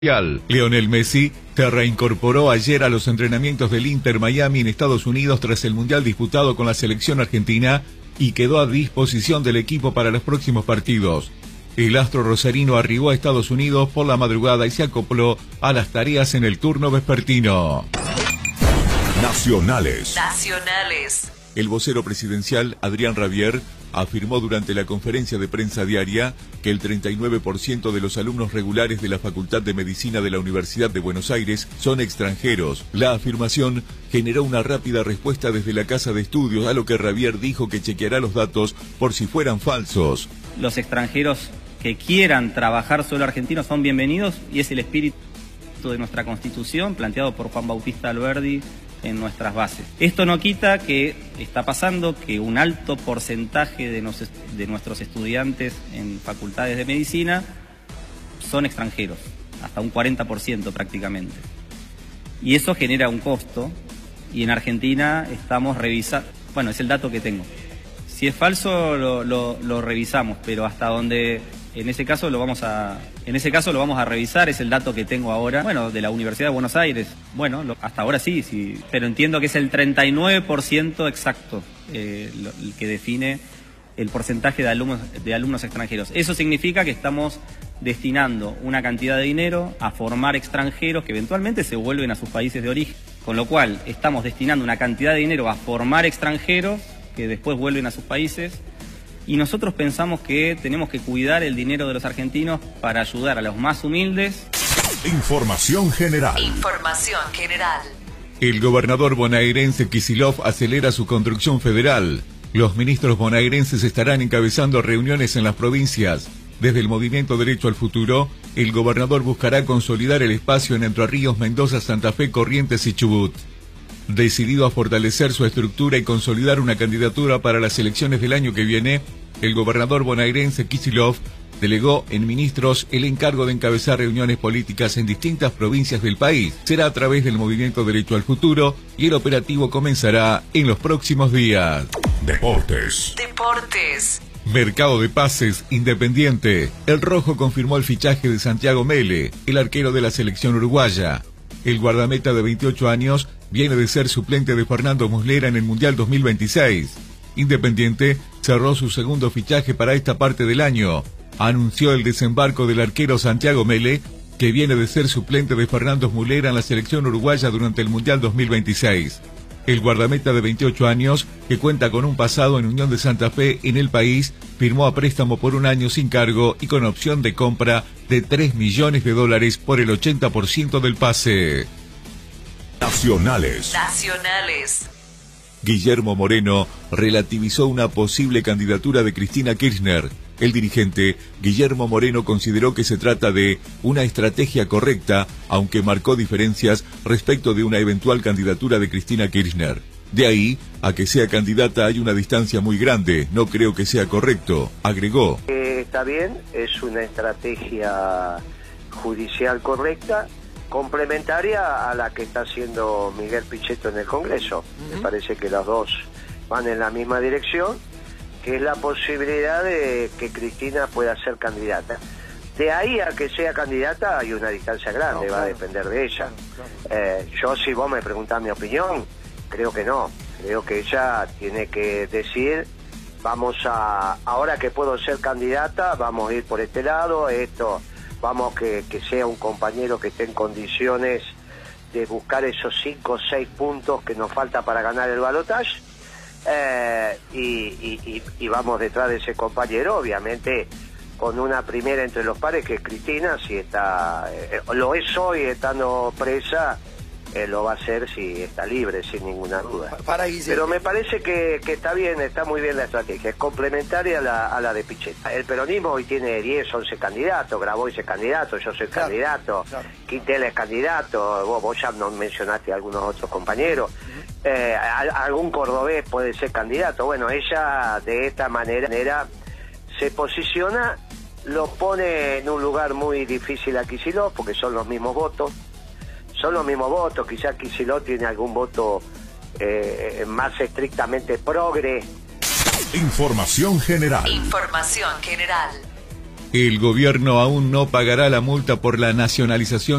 Lionel Messi se reincorporó ayer a los entrenamientos del Inter Miami en Estados Unidos tras el Mundial disputado con la selección argentina y quedó a disposición del equipo para los próximos partidos. El astro rosarino arribó a Estados Unidos por la madrugada y se acopló a las tareas en el turno vespertino. Nacionales. El vocero presidencial, Adrián Rabier, afirmó durante la conferencia de prensa diaria que el 39% de los alumnos regulares de la Facultad de Medicina de la Universidad de Buenos Aires son extranjeros. La afirmación generó una rápida respuesta desde la Casa de Estudios, a lo que Rabier dijo que chequeará los datos por si fueran falsos. Los extranjeros que quieran trabajar solo argentinos son bienvenidos y es el espíritu de nuestra Constitución planteado por Juan Bautista Alberdi en nuestras bases. Esto no quita que está pasando que un alto porcentaje de nuestros estudiantes en facultades de medicina son extranjeros, hasta un 40% prácticamente. Y eso genera un costo y en Argentina estamos revisando, bueno, es el dato que tengo. Si es falso lo revisamos, pero hasta donde en ese caso lo vamos a revisar, es el dato que tengo ahora, bueno, de la Universidad de Buenos Aires. Bueno, hasta ahora sí, pero entiendo que es el 39% exacto el que define el porcentaje de alumnos extranjeros. Eso significa que estamos destinando una cantidad de dinero a formar extranjeros que eventualmente se vuelven a sus países de origen. Con lo cual, estamos destinando una cantidad de dinero a formar extranjeros que después vuelven a sus países. Y nosotros pensamos que tenemos que cuidar el dinero de los argentinos para ayudar a los más humildes. Información general. El gobernador bonaerense Kicillof acelera su construcción federal. Los ministros bonaerenses estarán encabezando reuniones en las provincias. Desde el Movimiento Derecho al Futuro, el gobernador buscará consolidar el espacio en Entre Ríos, Mendoza, Santa Fe, Corrientes y Chubut. Decidido a fortalecer su estructura y consolidar una candidatura para las elecciones del año que viene, el gobernador bonaerense Kicillof delegó en ministros el encargo de encabezar reuniones políticas en distintas provincias del país. Será a través del Movimiento Derecho al Futuro y el operativo comenzará en los próximos días. Deportes. Mercado de pases, Independiente. El Rojo confirmó el fichaje de Santiago Mele, el arquero de la selección uruguaya. El guardameta de 28 años viene de ser suplente de Fernando Muslera en el Mundial 2026. Independiente cerró su segundo fichaje para esta parte del año. Anunció el desembarco del arquero Santiago Mele, que viene de ser suplente de Fernando Muslera en la selección uruguaya durante el Mundial 2026. El guardameta de 28 años, que cuenta con un pasado en Unión de Santa Fe en el país, firmó a préstamo por un año sin cargo y con opción de compra de $3 millones por el 80% del pase. Nacionales. Guillermo Moreno relativizó una posible candidatura de Cristina Kirchner. El dirigente Guillermo Moreno consideró que se trata de una estrategia correcta, aunque marcó diferencias respecto de una eventual candidatura de Cristina Kirchner. De ahí a que sea candidata hay una distancia muy grande, no creo que sea correcto, agregó. Está bien, es una estrategia judicial correcta, complementaria a la que está haciendo Miguel Pichetto en el Congreso. Me parece que los dos van en la misma dirección, que es la posibilidad de que Cristina pueda ser candidata. De ahí a que sea candidata hay una distancia grande, va a depender de ella. Yo, si vos me preguntás mi opinión, creo que no. Creo que ella tiene que decir, ahora que puedo ser candidata, vamos a ir por este lado, vamos que sea un compañero que esté en condiciones de buscar esos 5 o 6 puntos que nos falta para ganar el balotaje. Y vamos detrás de ese compañero, obviamente con una primera entre los pares, que es Cristina. Si lo es hoy estando presa, lo va a hacer si está libre, sin ninguna duda. Pero me parece que está bien, está muy bien la estrategia, es complementaria a la de Pichetto. El peronismo hoy tiene 10, 11 candidatos, Grabois es candidato, yo soy candidato, Quintel es candidato, vos ya nos mencionaste a algunos otros compañeros. Algún cordobés puede ser candidato. Bueno, ella de esta manera se posiciona, lo pone en un lugar muy difícil a Kicillof, porque son los mismos votos, quizás Kicillof tiene algún voto más estrictamente progre. Información general. El gobierno aún no pagará la multa por la nacionalización